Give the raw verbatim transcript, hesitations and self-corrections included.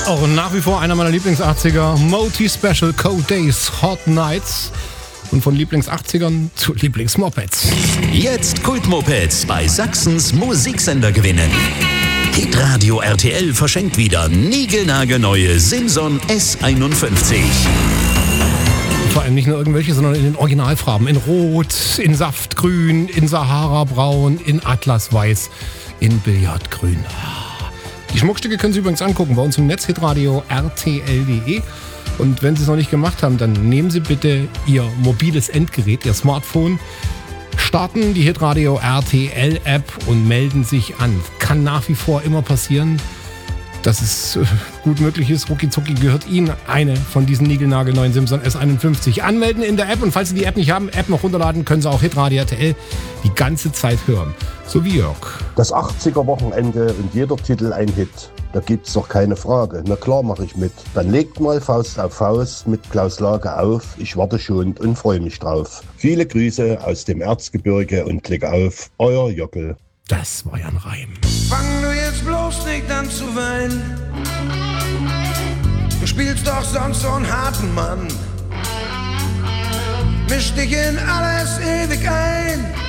Auch nach wie vor einer meiner Lieblings-achtziger, Moti Special, Cold Days, Hot Nights. Und von Lieblings-achtzigern zu Lieblings-Mopeds. Jetzt Kultmopeds bei Sachsens Musiksender gewinnen. Hitradio R T L verschenkt wieder niegelnagelneue Simson S einundfünfzig. Vor allem nicht nur irgendwelche, sondern in den Originalfarben. In Rot, in Saftgrün, in Sahara-Braun, in Atlasweiß, in Billardgrün. Die Schmuckstücke können Sie übrigens angucken bei uns im Netz, hitradio R T L punkt de. Und wenn Sie es noch nicht gemacht haben, dann nehmen Sie bitte Ihr mobiles Endgerät, Ihr Smartphone, starten die Hitradio R T L App und melden sich an. Kann nach wie vor immer passieren, dass es gut möglich ist. Rucki Zucki gehört Ihnen eine von diesen niegelnagelneuen Simson S einundfünfzig. Anmelden in der App, und falls Sie die App nicht haben, App noch runterladen, können Sie auch Hitradio R T L die ganze Zeit hören. So wie Jörg. Das achtziger-Wochenende und jeder Titel ein Hit. Da gibt's doch keine Frage. Na klar mache ich mit. Dann legt mal Faust auf Faust mit Klaus Lage auf. Ich warte schon und freue mich drauf. Viele Grüße aus dem Erzgebirge und Klick auf, euer Jockel. Das war ja ein Reim. Fang du jetzt bloß nicht an zu weinen. Du spielst doch sonst so einen harten Mann. Misch dich in alles ewig ein.